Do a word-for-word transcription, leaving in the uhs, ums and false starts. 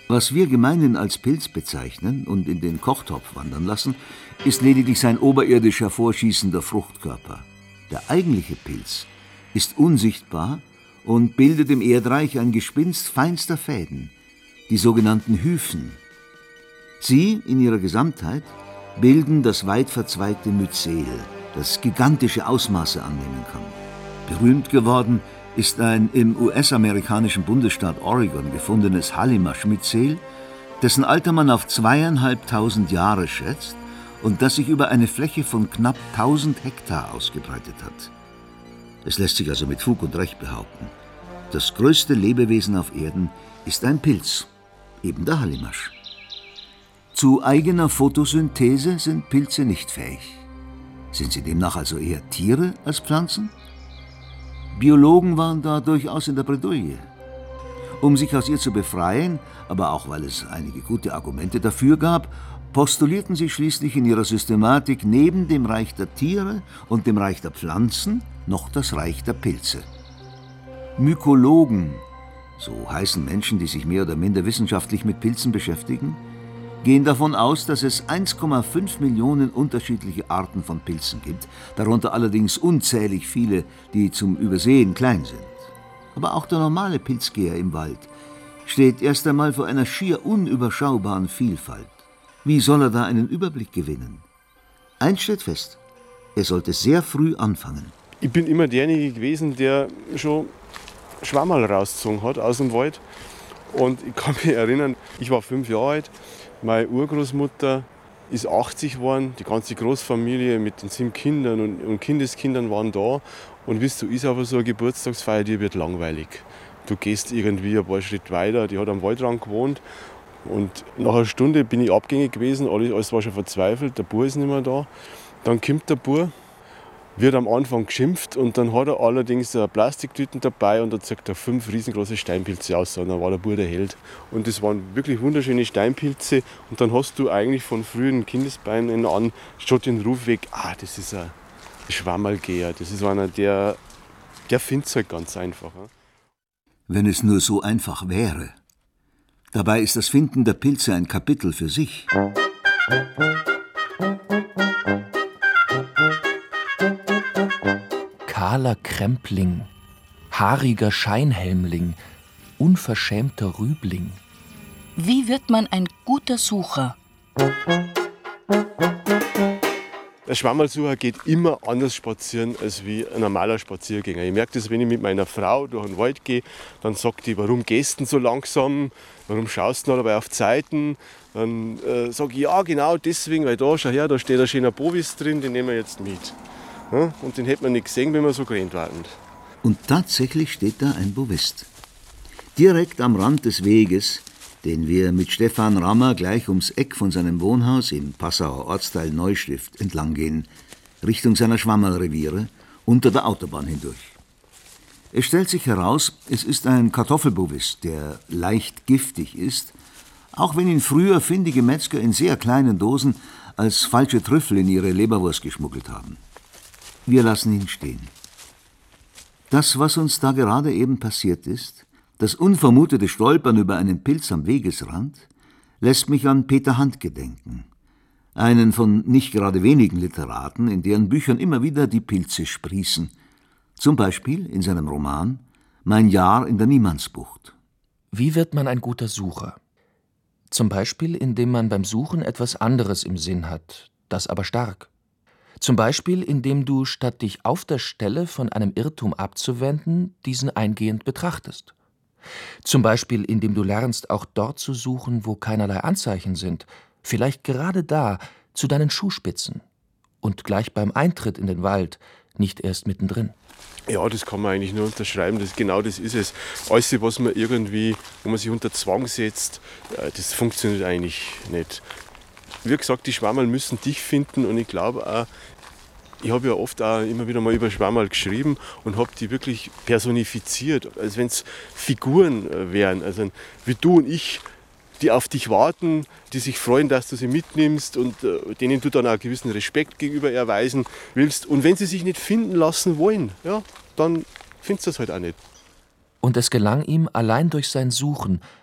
Was wir gemeinhin als Pilz bezeichnen und in den Kochtopf wandern lassen, ist lediglich sein oberirdisch hervorschießender Fruchtkörper. Der eigentliche Pilz ist unsichtbar und bildet im Erdreich ein Gespinst feinster Fäden, die sogenannten Hyphen. Sie in ihrer Gesamtheit bilden das weit verzweigte Myzel, das gigantische Ausmaße annehmen kann. Berühmt geworden ist ein im U S-amerikanischen Bundesstaat Oregon gefundenes Hallimasch-Myzel, dessen Alter man auf zweieinhalbtausend Jahre schätzt und das sich über eine Fläche von knapp tausend Hektar ausgebreitet hat. Es lässt sich also mit Fug und Recht behaupten, das größte Lebewesen auf Erden ist ein Pilz, eben der Hallimasch. Zu eigener Photosynthese sind Pilze nicht fähig. Sind sie demnach also eher Tiere als Pflanzen? Biologen waren da durchaus in der Bredouille. Um sich aus ihr zu befreien, aber auch weil es einige gute Argumente dafür gab, postulierten sie schließlich in ihrer Systematik neben dem Reich der Tiere und dem Reich der Pflanzen noch das Reich der Pilze. Mykologen, so heißen Menschen, die sich mehr oder minder wissenschaftlich mit Pilzen beschäftigen, gehen davon aus, dass es eins Komma fünf Millionen unterschiedliche Arten von Pilzen gibt, darunter allerdings unzählig viele, die zum Übersehen klein sind. Aber auch der normale Pilzgeher im Wald steht erst einmal vor einer schier unüberschaubaren Vielfalt. Wie soll er da einen Überblick gewinnen? Eins steht fest, er sollte sehr früh anfangen. Ich bin immer derjenige gewesen, der schon Schwammerl rausgezogen hat aus dem Wald. Und ich kann mich erinnern, ich war fünf Jahre alt, meine Urgroßmutter ist achtzig geworden, die ganze Großfamilie mit den sieben Kindern und, und Kindeskindern waren da. Und wisst du, ist aber so eine Geburtstagsfeier, die wird langweilig. Du gehst irgendwie ein paar Schritte weiter, die hat am Waldrand gewohnt. Und nach einer Stunde bin ich abgängig gewesen, alles, alles war schon verzweifelt, der Bub ist nicht mehr da. Dann kommt der Bub, wird am Anfang geschimpft und dann hat er allerdings eine Plastiktüten dabei und da zeigt er fünf riesengroße Steinpilze aus und dann war der Bub der Held. Und das waren wirklich wunderschöne Steinpilze und dann hast du eigentlich von frühen Kindesbeinen an schon den Ruf weg, ah, das ist ein Schwammerlgeher, das ist einer, der, der findet es halt ganz einfach. Wenn es nur so einfach wäre. Dabei ist das Finden der Pilze ein Kapitel für sich. Kahler Krempling, haariger Scheinhelmling, unverschämter Rübling. Wie wird man ein guter Sucher? Der Schwammerlsucher geht immer anders spazieren als wie ein normaler Spaziergänger. Ich merke das, wenn ich mit meiner Frau durch den Wald gehe, dann sagt die, warum gehst du so langsam, warum schaust du noch dabei auf Zeiten? Dann äh, sage ich, ja genau deswegen, weil da, schau her, da steht ein schöner Bovis drin, den nehmen wir jetzt mit. Ja, und den hätte man nicht gesehen, wenn wir so gerannt waren. Und tatsächlich steht da ein Bovist. Direkt am Rand des Weges, den wir mit Stefan Rammer gleich ums Eck von seinem Wohnhaus im Passauer Ortsteil Neustift entlang gehen, Richtung seiner Schwammerlreviere, unter der Autobahn hindurch. Es stellt sich heraus, es ist ein Kartoffelbovist, der leicht giftig ist, auch wenn ihn früher findige Metzger in sehr kleinen Dosen als falsche Trüffel in ihre Leberwurst geschmuggelt haben. Wir lassen ihn stehen. Das, was uns da gerade eben passiert ist, das unvermutete Stolpern über einen Pilz am Wegesrand, lässt mich an Peter Handke denken, einen von nicht gerade wenigen Literaten, in deren Büchern immer wieder die Pilze sprießen. Zum Beispiel in seinem Roman »Mein Jahr in der Niemandsbucht«. Wie wird man ein guter Sucher? Zum Beispiel, indem man beim Suchen etwas anderes im Sinn hat, das aber stark. Zum Beispiel, indem du, statt dich auf der Stelle von einem Irrtum abzuwenden, diesen eingehend betrachtest. Zum Beispiel, indem du lernst, auch dort zu suchen, wo keinerlei Anzeichen sind, vielleicht gerade da, zu deinen Schuhspitzen und gleich beim Eintritt in den Wald, nicht erst mittendrin. Ja, das kann man eigentlich nur unterschreiben, das, genau das ist es. Alles, was man irgendwie, wo man sich unter Zwang setzt, das funktioniert eigentlich nicht. Wie gesagt, die Schwammerl müssen dich finden und ich glaube auch, ich habe ja oft auch immer wieder mal über Schwammerl geschrieben und habe die wirklich personifiziert, als wenn es Figuren wären, also wie du und ich, die auf dich warten, die sich freuen, dass du sie mitnimmst und äh, denen du dann auch einen gewissen Respekt gegenüber erweisen willst. Und wenn sie sich nicht finden lassen wollen, ja, dann findest du es halt auch nicht. Und es gelang ihm, allein durch sein Suchen